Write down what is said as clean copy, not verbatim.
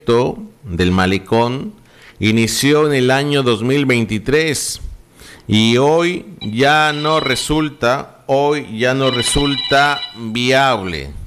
del malecón inició en el año 2023 y hoy ya no resulta viable.